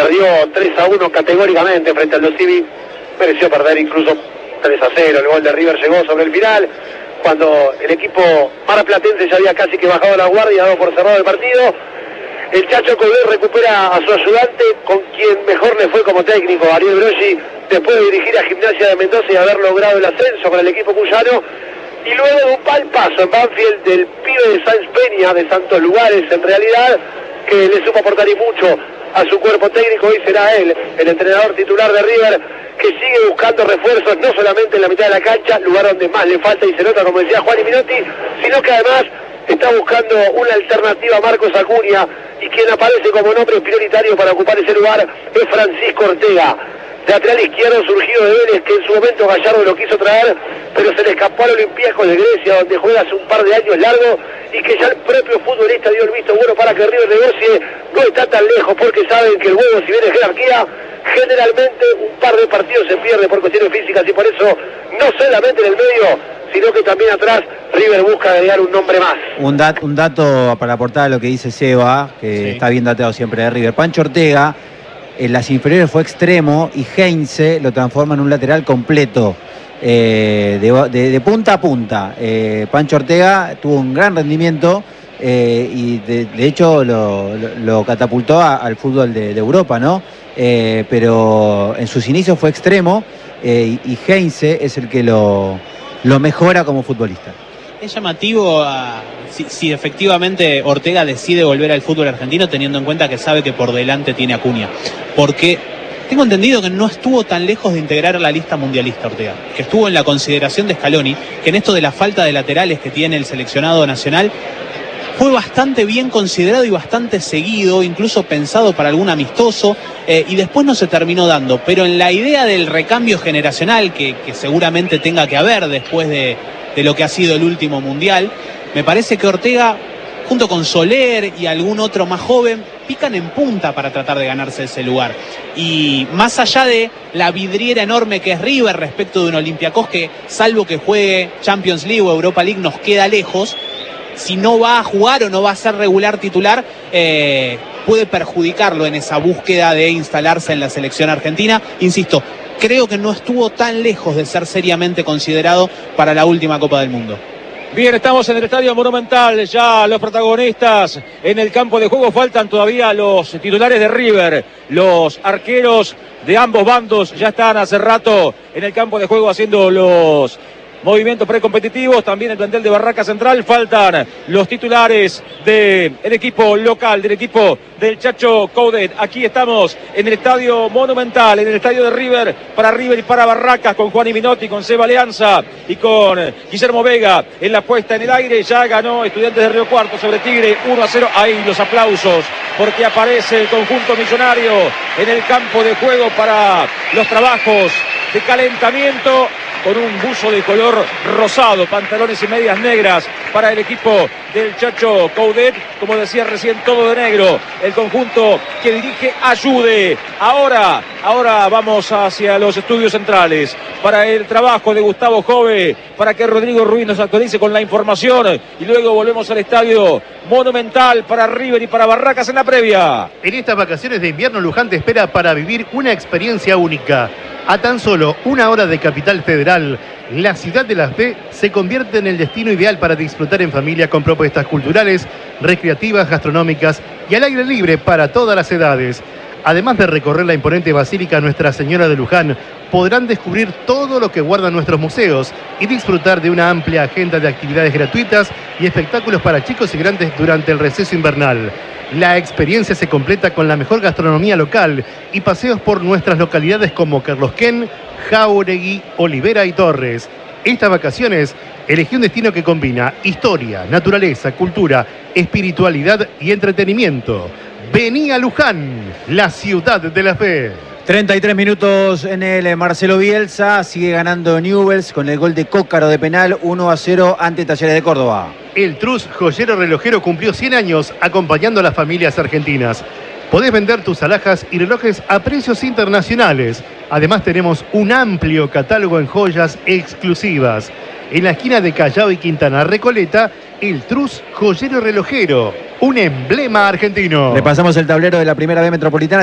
perdió 3-1 categóricamente frente al Los Civi, mereció perder incluso 3-0, el gol de River llegó sobre el final, cuando el equipo marplatense ya había casi que bajado la guardia, dado por cerrado el partido. El Chacho Coudet recupera a su ayudante, con quien mejor le fue como técnico, Ariel Broggi, después de dirigir a Gimnasia de Mendoza y haber logrado el ascenso con el equipo cuyano. Y luego de un palpazo en Banfield del pibe de Sáenz Peña, de Santos Lugares en realidad, que le supo aportar y mucho a su cuerpo técnico. Hoy será él, el entrenador titular de River, que sigue buscando refuerzos, no solamente en la mitad de la cancha, lugar donde más le falta y se nota, como decía Juan y Minotti, sino que además está buscando una alternativa a Marcos Acuña, y quien aparece como nombre prioritario para ocupar ese lugar es Francisco Ortega, lateral izquierdo surgido de Vélez, que en su momento Gallardo lo quiso traer, pero se le escapó al Olympiacos de Grecia, donde juega hace un par de años largo, y que ya el propio futbolista dio el visto bueno para que River negocie. No está tan lejos, porque saben que el huevo, si bien es jerarquía, generalmente un par de partidos se pierde por cuestiones físicas, y por eso no solamente en el medio, sino que también atrás River busca agregar un nombre más. Un dato para aportar a lo que dice Seba, que está bien dateado siempre de River. Pancho Ortega en las inferiores fue extremo y Heinze lo transforma en un lateral completo, de punta a punta. Pancho Ortega tuvo un gran rendimiento y de hecho lo catapultó al fútbol de Europa, ¿no? Pero en sus inicios fue extremo, y Heinze es el que lo mejora como futbolista. Es llamativo si efectivamente Ortega decide volver al fútbol argentino, teniendo en cuenta que sabe que por delante tiene Acuña, porque tengo entendido que no estuvo tan lejos de integrar la lista mundialista Ortega, que estuvo en la consideración de Scaloni, que en esto de la falta de laterales que tiene el seleccionado nacional fue bastante bien considerado y bastante seguido, incluso pensado para algún amistoso, y después no se terminó dando. Pero en la idea del recambio generacional que seguramente tenga que haber después de lo que ha sido el último mundial, me parece que Ortega, junto con Soler y algún otro más joven, pican en punta para tratar de ganarse ese lugar. Y más allá de la vidriera enorme que es River respecto de un Olympiacos que, salvo que juegue Champions League o Europa League, nos queda lejos, si no va a jugar o no va a ser regular titular, puede perjudicarlo en esa búsqueda de instalarse en la selección argentina. Insisto, creo que no estuvo tan lejos de ser seriamente considerado para la última Copa del Mundo. Bien, estamos en el Estadio Monumental, ya los protagonistas en el campo de juego. Faltan todavía los titulares de River, los arqueros de ambos bandos ya están hace rato en el campo de juego haciendo los movimientos precompetitivos. También el plantel de Barraca Central. Faltan los titulares del equipo local, del equipo del Chacho Coudet. Aquí estamos en el Estadio Monumental, en el estadio de River, para River y para Barracas, con Juan y Minotti, con Seba Leanza y con Guillermo Vega en la puesta en el aire. Ya ganó Estudiantes de Río Cuarto sobre Tigre 1-0. Ahí los aplausos, porque aparece el conjunto millonario en el campo de juego para los trabajos de calentamiento, con un buzo de color rosado, pantalones y medias negras para el equipo del Chacho Coudet. Como decía recién, todo de negro. El conjunto que dirige Ayude. Ahora vamos hacia los estudios centrales para el trabajo de Gustavo Jove, para que Rodrigo Ruiz nos actualice con la información, y luego volvemos al Estadio Monumental para River y para Barracas en la previa. En estas vacaciones de invierno, Luján te espera para vivir una experiencia única. A tan solo 1 hora de Capital Federal, la ciudad de la fe se convierte en el destino ideal para disfrutar en familia, con propuestas culturales, recreativas, gastronómicas y al aire libre para todas las edades. Además de recorrer la imponente Basílica Nuestra Señora de Luján, podrán descubrir todo lo que guardan nuestros museos y disfrutar de una amplia agenda de actividades gratuitas y espectáculos para chicos y grandes durante el receso invernal. La experiencia se completa con la mejor gastronomía local y paseos por nuestras localidades como Kerlosquén, Jáuregui, Olivera y Torres. Estas vacaciones, elegí un destino que combina historia, naturaleza, cultura, espiritualidad y entretenimiento. Vení a Luján, la ciudad de la fe. 33 minutos en el Marcelo Bielsa, sigue ganando Newell's con el gol de Cócaro de penal, 1-0 ante Talleres de Córdoba. El Trus Joyero Relojero cumplió 100 años acompañando a las familias argentinas. Podés vender tus alhajas y relojes a precios internacionales. Además tenemos un amplio catálogo en joyas exclusivas. En la esquina de Callao y Quintana Recoleta, el Trus Joyero Relojero, un emblema argentino. Repasamos el tablero de la Primera B Metropolitana.